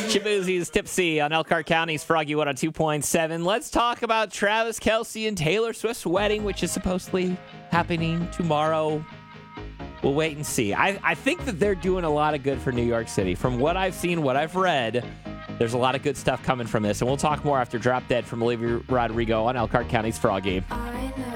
Shabuzi's Tipsy on Elkhart County's Froggy 102.7. Let's talk about Travis Kelce and Taylor Swift's wedding, which is supposedly happening tomorrow. We'll wait and see. I think that they're doing a lot of good for New York City. From what I've seen, what I've read, there's a lot of good stuff coming from this. And we'll talk more after Drop Dead from Olivia Rodrigo on Elkhart County's Froggy.